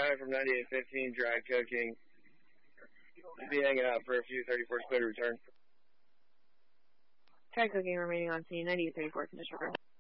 Ty from 9815, dry cooking. Be hanging out for a few 34 clear to return. Dry cooking remaining on scene, 9834, Commissioner.